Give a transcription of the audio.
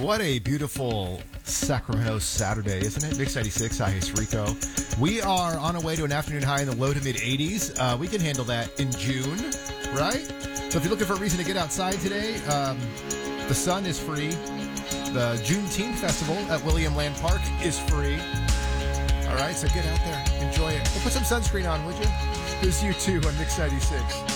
What a beautiful Sacramento Saturday, isn't it? Mix 96, hi, it's Rico. We are on our way to an afternoon high in the low to mid 80s. We can handle that in June, right? So if you're looking for a reason to get outside today, the sun is free. The Juneteenth Festival at William Land Park is free. All right, so get out there, enjoy it. We'll put some sunscreen on, would you? Here's U2 on Mix 96.